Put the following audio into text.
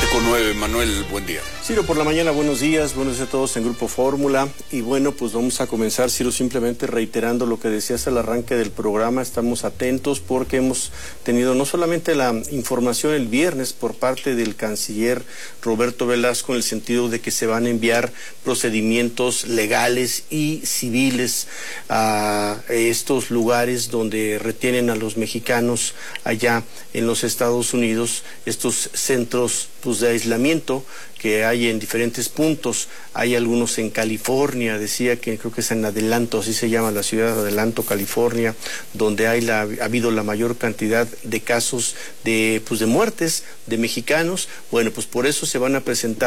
7:09, Manuel, buen día. Ciro, por la mañana, buenos días a todos en Grupo Fórmula. Y bueno, pues vamos a comenzar, Ciro, simplemente reiterando lo que decías al arranque del programa. Estamos atentos porque hemos tenido no solamente la información el viernes por parte del canciller Roberto Velasco, en el sentido de que se van a enviar procedimientos legales y civiles a estos lugares donde retienen a los mexicanos allá en los Estados Unidos, estos centros pues de aislamiento que hay en diferentes puntos. Hay algunos en California, decía que creo que es en Adelanto, así se llama la ciudad de Adelanto, California, donde ha habido la mayor cantidad de casos de muertes de mexicanos. Bueno, pues por eso se van a presentar